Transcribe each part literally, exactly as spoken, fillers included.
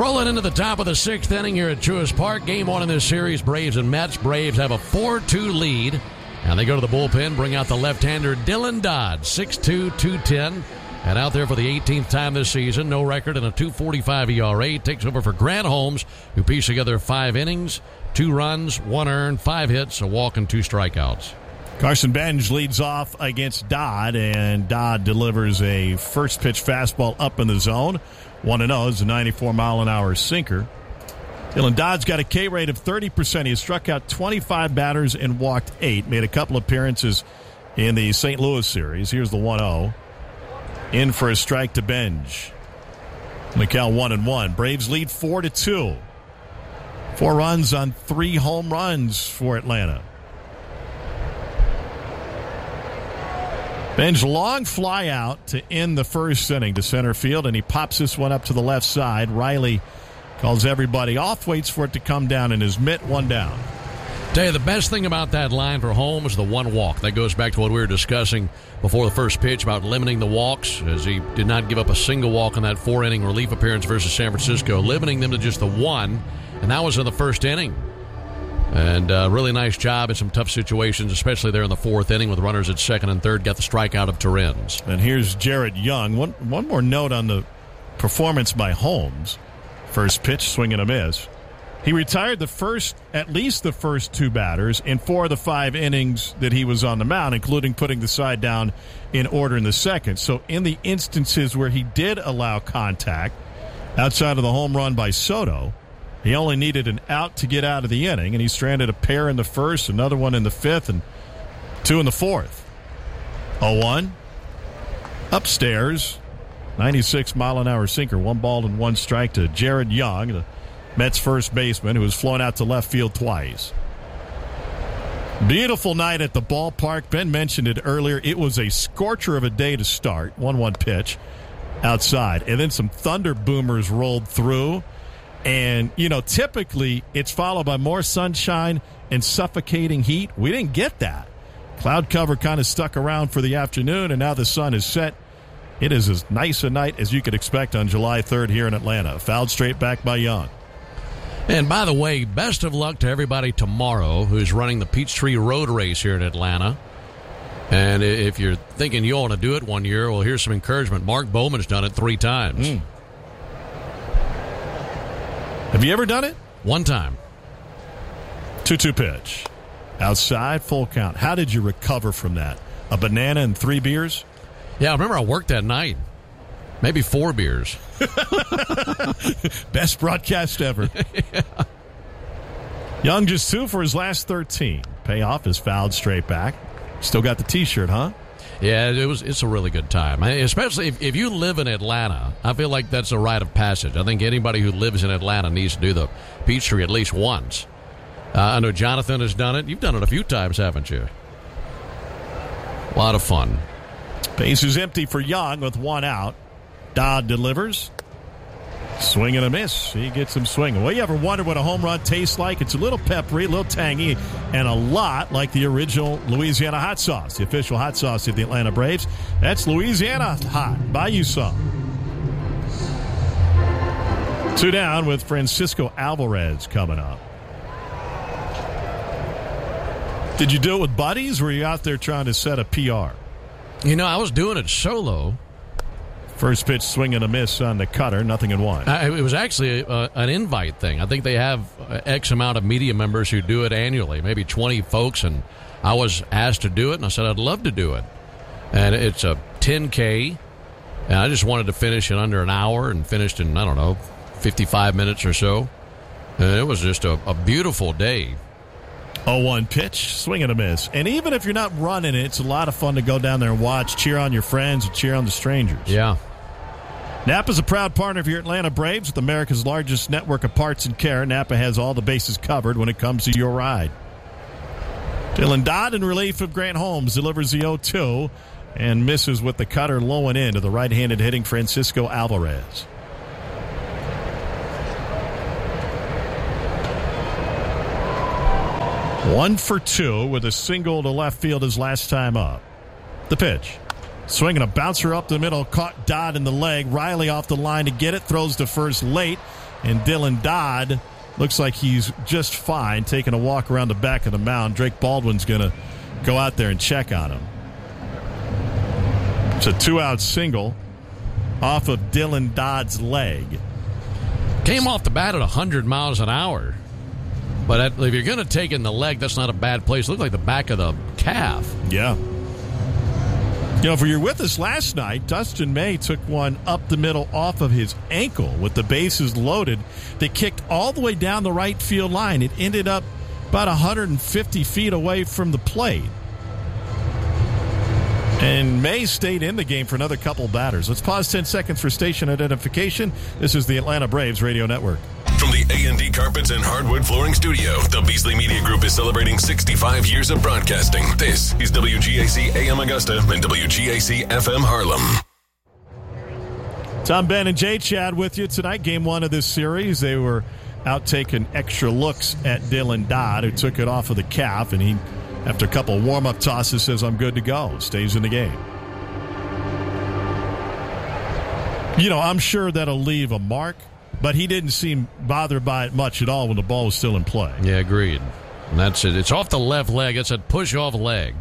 Rolling into the top of the sixth inning here at Truist Park. Game one in this series, Braves and Mets. Braves have a four two lead. And they go to the bullpen, bring out the left-hander Dylan Dodd, six two, two ten. And out there for the eighteenth time this season, no record and a two forty-five E R A. Takes over for Grant Holmes, who pieced together five innings, two runs, one earned, five hits, a walk, and two strikeouts. Carson Benj leads off against Dodd, and Dodd delivers a first-pitch fastball up in the zone. one and oh is a ninety-four mile an hour sinker. Dylan Dodd's got a K rate of thirty percent. He has struck out twenty-five batters and walked eight. Made a couple appearances in the Saint Louis series. Here's the one oh. In for a strike to Benj. McCall one and one. Braves lead four to two. Four runs on three home runs for Atlanta. Benj, long fly out to end the first inning to center field, and he pops this one up to the left side. Riley calls everybody off, waits for it to come down in his mitt, one down. Tell you, the best thing about that line for Holmes is the one walk. That goes back to what we were discussing before the first pitch about limiting the walks, as he did not give up a single walk in that four-inning relief appearance versus San Francisco, limiting them to just the one, and that was in the first inning. And a uh, really nice job in some tough situations, especially there in the fourth inning with runners at second and third. Got the strikeout of Torrens. And here's Jared Young. One, one more note on the performance by Holmes. First pitch, swing and a miss. He retired the first, at least the first two batters in four of the five innings that he was on the mound, including putting the side down in order in the second. So in the instances where he did allow contact, outside of the home run by Soto, he only needed an out to get out of the inning, and he stranded a pair in the first, another one in the fifth, and two in the fourth. oh one. Upstairs. ninety-six mile an hour sinker, one ball and one strike to Jared Young, the Mets first baseman, who was flown out to left field twice. Beautiful night at the ballpark. Ben mentioned it earlier. It was a scorcher of a day to start. one one pitch outside. And then some thunder boomers rolled through. And, you know, typically it's followed by more sunshine and suffocating heat. We didn't get that. Cloud cover kind of stuck around for the afternoon, and now the sun is set. It is as nice a night as you could expect on July third here in Atlanta. Fouled straight back by Young. And by the way, best of luck to everybody tomorrow who's running the Peachtree Road Race here in Atlanta. And if you're thinking you want to do it one year, well, here's some encouragement. Mark Bowman's done it three times. Mm. Have you ever done it? One time. two two pitch. Outside, full count. How did you recover from that? A banana and three beers? Yeah, I remember I worked that night. Maybe four beers. Best broadcast ever. Yeah. Young just two for his last thirteen. Payoff is fouled straight back. Still got the T-shirt, huh? Yeah, it was. It's a really good time, especially if, if you live in Atlanta. I feel like that's a rite of passage. I think anybody who lives in Atlanta needs to do the Peachtree at least once. Uh, I know Jonathan has done it. You've done it a few times, haven't you? A lot of fun. Base is empty for Young with one out. Dodd delivers. Swing and a miss. He gets him swinging. Well, you ever wonder what a home run tastes like? It's a little peppery, a little tangy, and a lot like the original Louisiana hot sauce, the official hot sauce of the Atlanta Braves. That's Louisiana Hot. Buy you some. Two down with Francisco Alvarez coming up. Did you do it with buddies, or were you out there trying to set a P R? You know, I was doing it solo. First pitch, swing and a miss on the cutter, nothing in one. Uh, it was actually a, an invite thing. I think they have X amount of media members who do it annually, maybe twenty folks, and I was asked to do it, and I said I'd love to do it. And it's a ten K, and I just wanted to finish in under an hour and finished in, I don't know, fifty-five minutes or so. And it was just a, a beautiful day. oh one pitch, swing and a miss. And even if you're not running it, it's a lot of fun to go down there and watch, cheer on your friends, and cheer on the strangers. Yeah. Napa is a proud partner of your Atlanta Braves with America's largest network of parts and care. Napa has all the bases covered when it comes to your ride. Dylan Dodd in relief of Grant Holmes delivers the oh two and misses with the cutter low and in to the right-handed hitting Francisco Alvarez. One for two with a single to left field his last time up. The pitch. Swinging a bouncer up the middle, caught Dodd in the leg. Riley off the line to get it, throws to first late. And Dylan Dodd looks like he's just fine, taking a walk around the back of the mound. Drake Baldwin's going to go out there and check on him. It's a two-out single off of Dylan Dodd's leg. Came off the bat at one hundred miles an hour. But at, if you're going to take in the leg, that's not a bad place. It looked like the back of the calf. Yeah. You know, if you were with us last night, Dustin May took one up the middle off of his ankle with the bases loaded. They kicked all the way down the right field line. It ended up about one hundred fifty feet away from the plate. And May stayed in the game for another couple batters. Let's pause ten seconds for station identification. This is the Atlanta Braves Radio Network. From the A and D Carpets and Hardwood Flooring Studio, the Beasley Media Group is celebrating sixty-five years of broadcasting. This is W G A C A M Augusta and W G A C F M Harlem. Tom, Ben, and Jay Chad with you tonight. Game one of this series. They were out taking extra looks at Dylan Dodd, who took it off of the calf, and he, after a couple of warm-up tosses, says, I'm good to go. Stays in the game. You know, I'm sure that'll leave a mark, but he didn't seem bothered by it much at all when the ball was still in play. Yeah, agreed. And that's it. It's off the left leg. It's a push-off leg.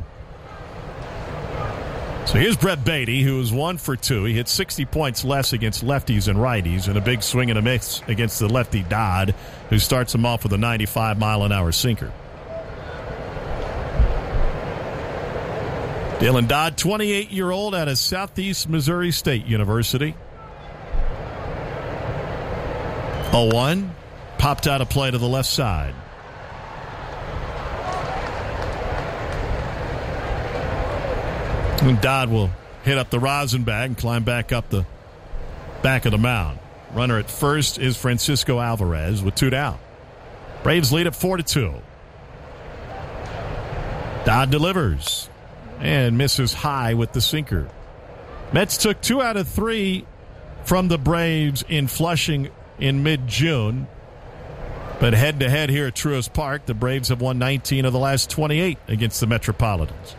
So here's Brett Beatty, who is one for two. He hit sixty points less against lefties and righties, and a big swing and a miss against the lefty Dodd, who starts him off with a ninety-five mile an hour sinker. Dylan Dodd, twenty-eight-year-old out of Southeast Missouri State University. oh one, popped out of play to the left side. And Dodd will hit up the rosin bag and climb back up the back of the mound. Runner at first is Francisco Alvarez with two down. Braves lead at four to two. Dodd delivers and misses high with the sinker. Mets took two out of three from the Braves in Flushing in mid-June. But head-to-head here at Truist Park, the Braves have won nineteen of the last twenty-eight against the Metropolitans.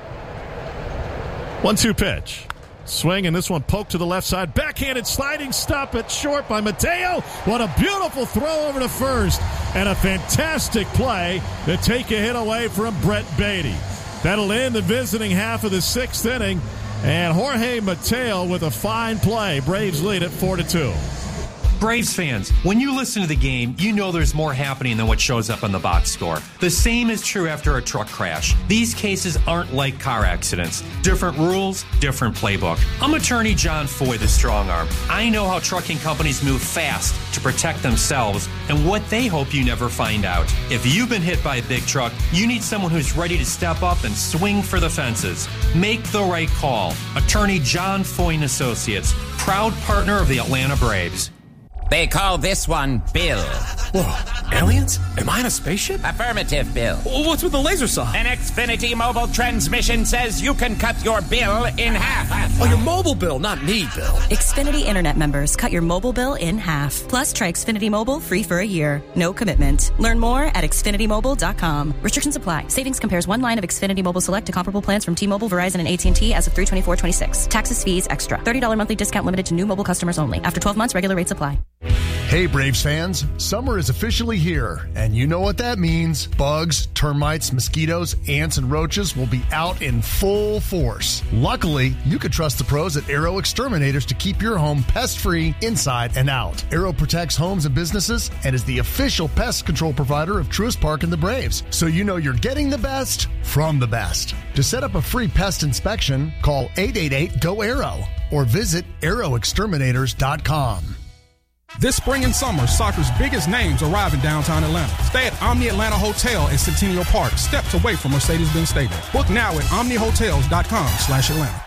one two pitch. Swing, and this one poked to the left side. Backhanded sliding stop at short by Mateo. What a beautiful throw over to first. And a fantastic play to take a hit away from Brett Beatty. That'll end the visiting half of the sixth inning. And Jorge Mateo with a fine play. Braves lead at four to two. Braves fans, when you listen to the game, you know there's more happening than what shows up on the box score. The same is true after a truck crash. These cases aren't like car accidents. Different rules, different playbook. I'm attorney John Foy, the strong arm. I know how trucking companies move fast to protect themselves and what they hope you never find out. If you've been hit by a big truck, you need someone who's ready to step up and swing for the fences. Make the right call. Attorney John Foy and Associates, proud partner of the Atlanta Braves. They call this one Bill. Whoa, aliens? Am I in a spaceship? Affirmative, Bill. What's with the laser saw? An Xfinity mobile transmission says you can cut your bill in half. Oh, your mobile bill, not me, Bill. Xfinity Internet members, cut your mobile bill in half. Plus, try Xfinity Mobile free for a year. No commitment. Learn more at Xfinity Mobile dot com. Restrictions apply. Savings compares one line of Xfinity Mobile Select to comparable plans from T-Mobile, Verizon, and A T and T as of three twenty-four twenty-six. Taxes, fees, extra. thirty dollars monthly discount limited to new mobile customers only. After twelve months, regular rates apply. Hey Braves fans, summer is officially here, and you know what that means. Bugs, termites, mosquitoes, ants, and roaches will be out in full force. Luckily, you can trust the pros at Aero Exterminators to keep your home pest-free inside and out. Aero protects homes and businesses and is the official pest control provider of Truist Park and the Braves, so you know you're getting the best from the best. To set up a free pest inspection, call eight eight eight, G O, A R O or visit aero exterminators dot com. This spring and summer, soccer's biggest names arrive in downtown Atlanta. Stay at Omni Atlanta Hotel in Centennial Park, steps away from Mercedes-Benz Stadium. Book now at omni hotels dot com slash Atlanta.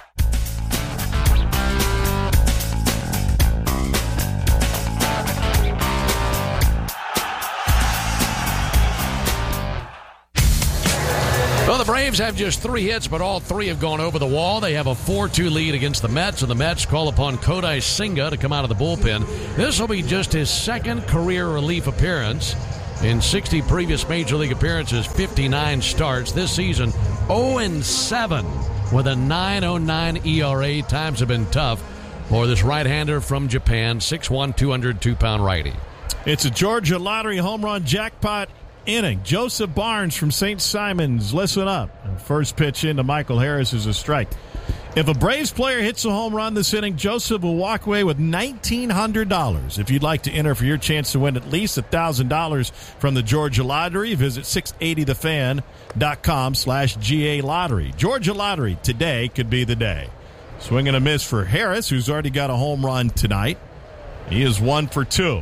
Well, the Braves have just three hits, but all three have gone over the wall. They have a four two lead against the Mets, and the Mets call upon Kodai Senga to come out of the bullpen. This will be just his second career relief appearance. In sixty previous Major League appearances, fifty-nine starts. This season, oh and seven with a nine oh nine E R A. Times have been tough for this right-hander from Japan, six one, two hundred two pound righty. It's a Georgia Lottery home run jackpot inning. Joseph Barnes from Saint Simons, listen up. First pitch into Michael Harris is a strike. If a Braves player hits a home run this inning, Joseph will walk away with nineteen hundred dollars. If you'd like to enter for your chance to win at least one thousand dollars from the Georgia Lottery, visit six eighty the fan dot com slash G A Lottery. Georgia Lottery, today could be the day. Swing and a miss for Harris, who's already got a home run tonight. He is one for two.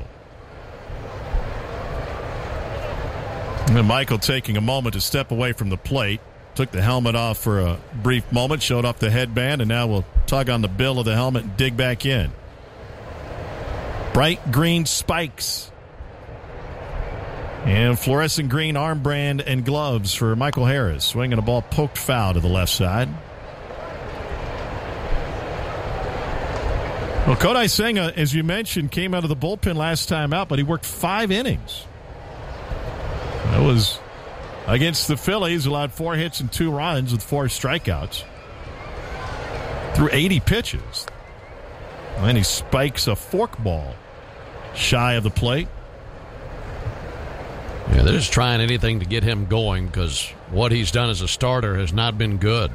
And Michael taking a moment to step away from the plate. Took the helmet off for a brief moment, showed off the headband, and now will tug on the bill of the helmet and dig back in. Bright green spikes and fluorescent green armband and gloves for Michael Harris. Swinging a ball poked foul to the left side. Well, Kodai Senga, as you mentioned, came out of the bullpen last time out, but he worked five innings. That was against the Phillies, allowed four hits and two runs with four strikeouts. Threw eighty pitches. And then he spikes a forkball shy of the plate. Yeah, they're just trying anything to get him going because what he's done as a starter has not been good.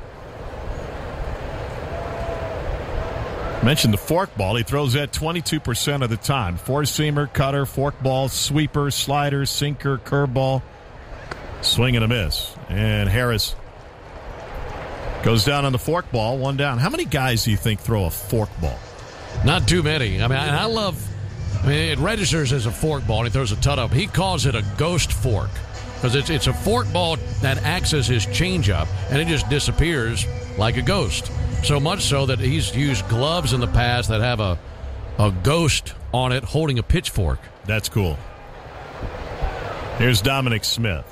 Mentioned the forkball. He throws that twenty-two percent of the time. Four-seamer, cutter, forkball, sweeper, slider, sinker, curveball. Swing and a miss. And Harris goes down on the forkball, one down. How many guys do you think throw a forkball? Not too many. I mean, I love, I mean, it registers as a forkball, and he throws a ton up. He calls it a ghost fork because it's, it's a forkball that acts as his changeup, and it just disappears like a ghost. So much so that he's used gloves in the past that have a, a ghost on it holding a pitchfork. That's cool. Here's Dominic Smith.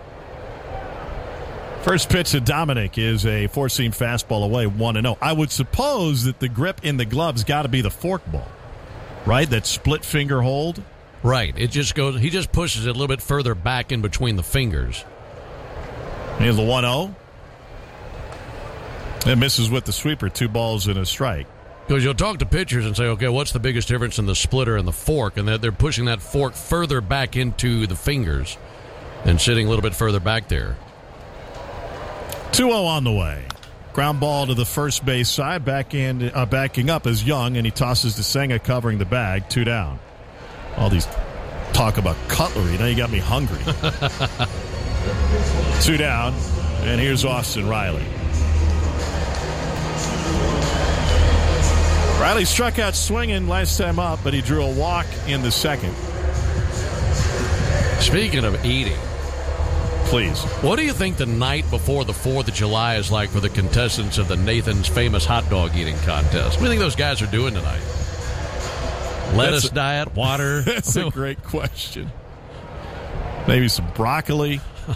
First pitch to Dominic is a four-seam fastball away, one and oh. I would suppose that the grip in the glove's got to be the forkball, right? That split finger hold? Right. It just goes, he just pushes it a little bit further back in between the fingers. Here's the one oh. And misses with the sweeper, two balls and a strike. Because you'll talk to pitchers and say, okay, what's the biggest difference in the splitter and the fork? And they're pushing that fork further back into the fingers and sitting a little bit further back there. two oh on the way. Ground ball to the first base side, back in, uh, backing up is Young, and he tosses to Senga covering the bag, two down. All these talk about cutlery, now you got me hungry. Two down, and here's Austin Riley. Riley struck out swinging last time up, but he drew a walk in the second. Speaking of eating, please, what do you think the night before the fourth of July is like for the contestants of the Nathan's Famous Hot Dog Eating Contest? What do you think those guys are doing tonight? Lettuce a, diet, water? That's a great question. Maybe some broccoli.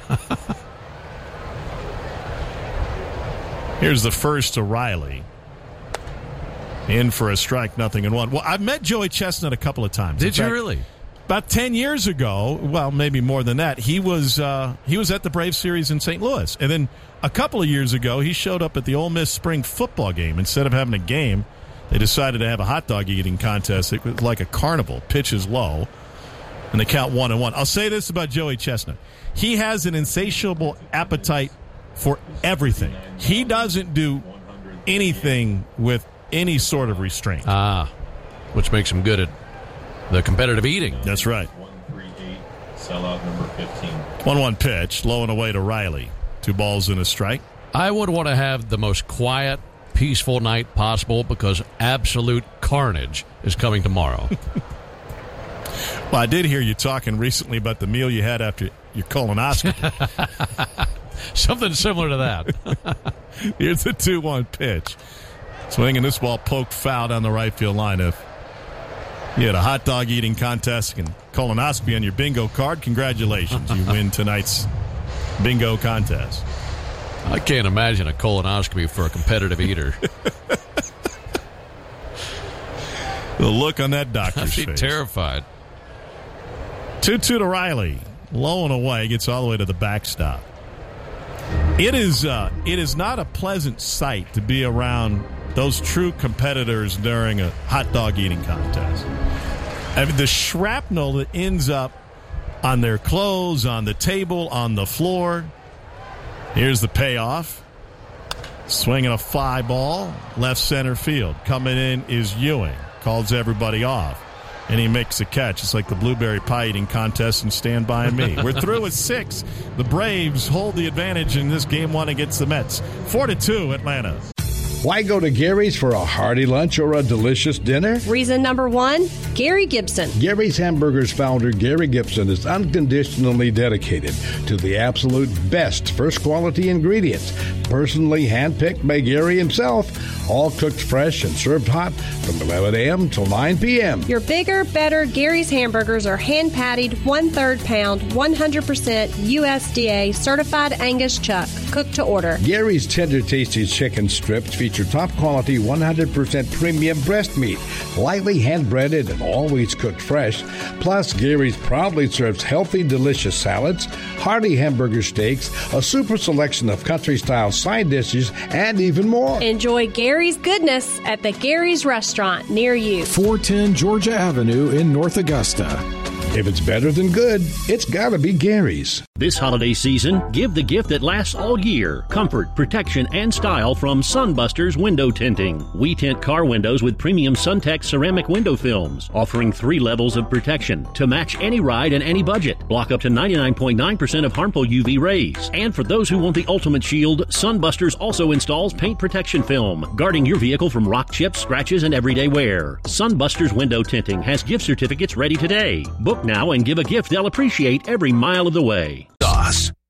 Here's the first to Riley. In for a strike, nothing and one. Well, I've met Joey Chestnut a couple of times. Did you really? About ten years ago, well, maybe more than that, he was uh, he was at the Braves series in Saint Louis. And then a couple of years ago, he showed up at the Ole Miss spring football game. Instead of having a game, they decided to have a hot dog eating contest. It was like a carnival, pitches low, and they count one and one. I'll say this about Joey Chestnut. He has an insatiable appetite for everything. He doesn't do anything with any sort of restraint. Ah, which makes him good at the competitive eating. That's right. one three eight, sellout number fifteen. one one pitch, low and away to Riley. Two balls and a strike. I would want to have the most quiet, peaceful night possible because absolute carnage is coming tomorrow. Well, I did hear you talking recently about the meal you had after your colonoscopy. Something similar to that. Here's the two one pitch. Swinging this ball poked foul down the right field line. If you had a hot dog eating contest and colonoscopy on your bingo card, congratulations. You win tonight's bingo contest. I can't imagine a colonoscopy for a competitive eater. The look on that doctor's I'd be face. Terrified. two two to Riley. Low and away. Gets all the way to the backstop. It is, uh, it is not a pleasant sight to be around those true competitors during a hot dog eating contest. I mean, the shrapnel that ends up on their clothes, on the table, on the floor. Here's the payoff. Swinging a fly ball, left center field. Coming in is Ewing. Calls everybody off. And he makes a catch. It's like the blueberry pie eating contest and Stand By Me. We're through with six. The Braves hold the advantage in this game one against the Mets. Four to two, Atlanta. Why go to Gary's for a hearty lunch or a delicious dinner? Reason number one, Gary Gibson. Gary's Hamburgers founder Gary Gibson is unconditionally dedicated to the absolute best first quality ingredients, personally handpicked by Gary himself, all cooked fresh and served hot from eleven a.m. till nine p.m. Your bigger, better Gary's hamburgers are hand-patted, one-third pound, one hundred percent U S D A certified Angus chuck, cooked to order. Gary's tender, tasty chicken strips feature top-quality, one hundred percent premium breast meat, lightly hand-breaded and always cooked fresh. Plus, Gary's proudly serves healthy, delicious salads, hearty hamburger steaks, a super selection of country-style side dishes, and even more. Enjoy Gary's goodness at the Gary's Restaurant near you. four ten Georgia Avenue in North Augusta. If it's better than good, it's gotta be Gary's. This holiday season, give the gift that lasts all year. Comfort, protection, and style from Sunbusters Window Tinting. We tint car windows with premium Suntex ceramic window films, offering three levels of protection to match any ride and any budget. Block up to ninety-nine point nine percent of harmful U V rays. And for those who want the ultimate shield, Sunbusters also installs paint protection film, guarding your vehicle from rock chips, scratches, and everyday wear. Sunbusters Window Tinting has gift certificates ready today. Book now and give a gift they'll appreciate every mile of the way. Sauce.